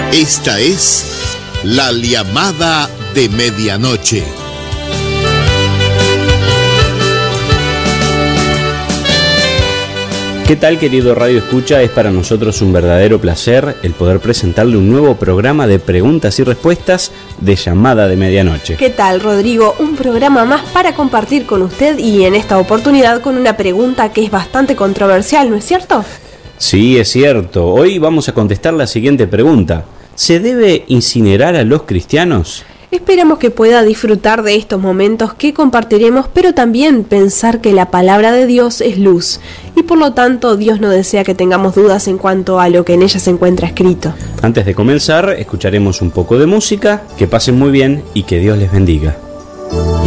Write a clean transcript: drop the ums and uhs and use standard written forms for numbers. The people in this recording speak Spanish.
Esta es La Llamada de Medianoche. ¿Qué tal, querido Radio Escucha? Es para nosotros un verdadero placer el poder presentarle un nuevo programa de preguntas y respuestas de Llamada de Medianoche. ¿Qué tal, Rodrigo? Un programa más para compartir con usted y en esta oportunidad con una pregunta que es bastante controversial, ¿no es cierto? Sí, es cierto. Hoy vamos a contestar la siguiente pregunta. ¿Se debe incinerar a los cristianos? Esperamos que pueda disfrutar de estos momentos que compartiremos, pero también pensar que la palabra de Dios es luz y por lo tanto Dios no desea que tengamos dudas en cuanto a lo que en ella se encuentra escrito. Antes de comenzar, escucharemos un poco de música, que pasen muy bien y que Dios les bendiga.